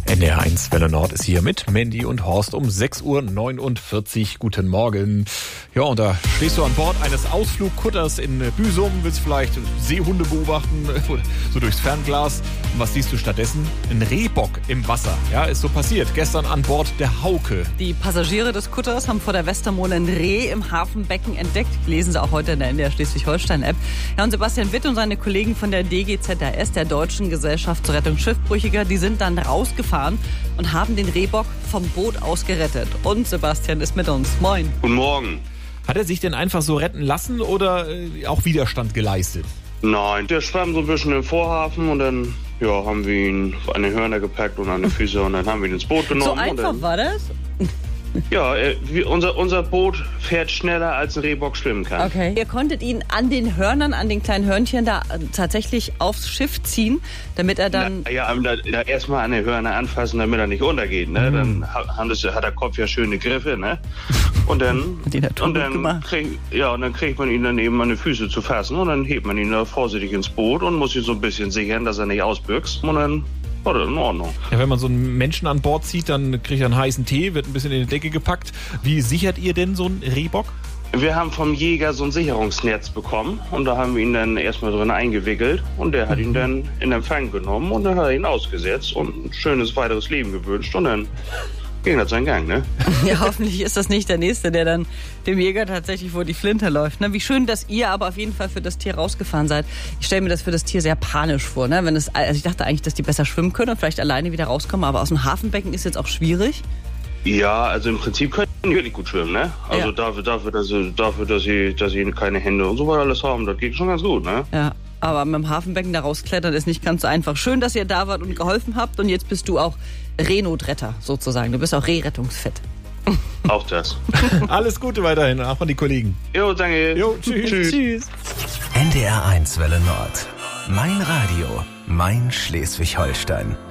NDR1 Welle Nord ist hier mit Mandy und Horst um 6:49 Uhr. Guten Morgen. Ja, und da stehst du an Bord eines Ausflugkutters in Büsum, willst vielleicht Seehunde beobachten, so durchs Fernglas. Und was siehst du stattdessen? Ein Rehbock im Wasser. Ja, ist so passiert. Gestern an Bord der Hauke. Die Passagiere des Kutters haben vor der Westermole ein Reh im Hafenbecken entdeckt. Lesen sie auch heute in der NDR Schleswig-Holstein-App. Ja, und Sebastian Witt und seine Kollegen von der DGZRS, der Deutschen Gesellschaft zur Rettung Schiffbrüchiger, die sind dann rausgefahren und haben den Rehbock vom Boot aus gerettet. Und Sebastian ist mit uns. Moin. Guten Morgen. Hat er sich denn einfach so retten lassen oder auch Widerstand geleistet? Nein, der schwamm so ein bisschen im Vorhafen und dann haben wir ihn an den Hörner gepackt und an die Füße und dann haben wir ihn ins Boot genommen. So einfach war das? Ja, unser Boot fährt schneller als ein Rehbock schwimmen kann. Okay. Ihr konntet ihn an den Hörnern, an den kleinen Hörnchen da tatsächlich aufs Schiff ziehen, damit er dann... Da erstmal an den Hörner anfassen, damit er nicht untergeht. Ne? Dann hat der Kopf ja schöne Griffe. Ne? Und dann, kriegt man ihn dann eben an die Füße zu fassen und dann hebt man ihn da vorsichtig ins Boot und muss ihn so ein bisschen sichern, dass er nicht ausbüchst. Und dann war das in Ordnung. Ja, wenn man so einen Menschen an Bord zieht, dann kriegt er einen heißen Tee, wird ein bisschen in die Decke gepackt. Wie sichert ihr denn so einen Rehbock? Wir haben vom Jäger so ein Sicherungsnetz bekommen und da haben wir ihn dann erstmal drin eingewickelt und der hat ihn dann in Empfang genommen und dann hat er ihn ausgesetzt und ein schönes weiteres Leben gewünscht und dann ging das seinen Gang, ne? Ja, hoffentlich ist das nicht der Nächste, der dann dem Jäger tatsächlich vor die Flinte läuft. Ne? Wie schön, dass ihr aber auf jeden Fall für das Tier rausgefahren seid. Ich stelle mir das für das Tier sehr panisch vor. Ne? Also ich dachte eigentlich, dass die besser schwimmen können und vielleicht alleine wieder rauskommen, aber aus dem Hafenbecken ist jetzt auch schwierig. Ja, also im Prinzip können die wirklich gut schwimmen, ne? Also dafür, dass sie keine Hände und so weiter alles haben, das geht schon ganz gut, ne? Ja. Aber mit dem Hafenbecken da rausklettern ist nicht ganz so einfach. Schön, dass ihr da wart und geholfen habt. Und jetzt bist du auch Reenotretter sozusagen. Du bist auch Rehrettungsfett. Auch das. Alles Gute weiterhin, auch an die Kollegen. Jo, danke. Jo, tschüss. NDR1 Welle Nord. Mein Radio, mein Schleswig-Holstein.